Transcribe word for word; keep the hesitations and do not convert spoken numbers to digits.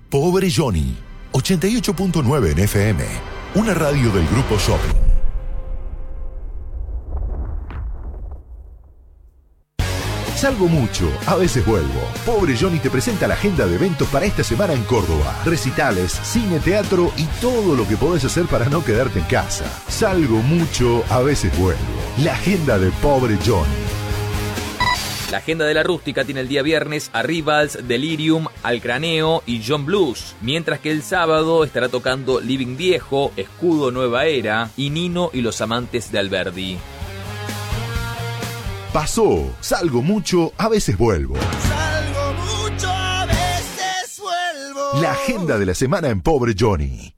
Pobre Johnny, ochenta y ocho punto nueve en F M, una radio del Grupo Shopping. Salgo mucho, a veces vuelvo. Pobre Johnny te presenta la agenda de eventos para esta semana en Córdoba. Recitales, cine, teatro y todo lo que podés hacer para no quedarte en casa. Salgo mucho, a veces vuelvo. La agenda de Pobre Johnny. La agenda de la rústica tiene el día viernes a Rivals, Delirium, Al Craneo y John Blues, mientras que el sábado estará tocando Living Viejo, Escudo Nueva Era y Nino y los Amantes de Alberdi. Pasó, salgo mucho, a veces vuelvo. Salgo mucho, a veces vuelvo. La agenda de la semana en Pobre Johnny.